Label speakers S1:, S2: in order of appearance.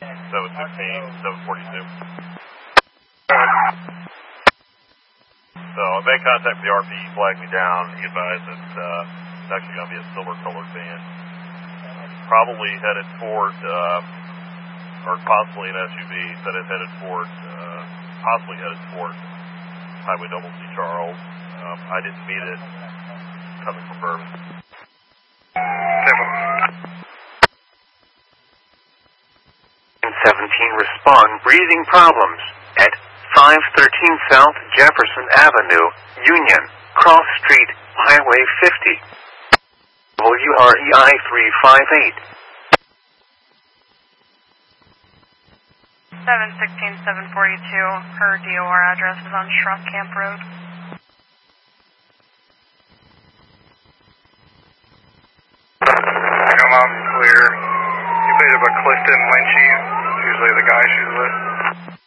S1: 742. So I made contact with the RP, he flagged me down, he advised that it's actually going to be a silver colored van. Probably headed toward, or possibly an SUV, said it headed toward, possibly headed toward Highway Double C Charles. I didn't meet it coming from Bourbon.
S2: 17 respond breathing problems at 513 South Jefferson Avenue, Union, Cross Street, Highway 50. WREI 358.
S3: 716-742. Her DOR address is on Shrub Camp Road.
S4: Come on, clear. You played about Clifton Lynchy, usually the guy she's with.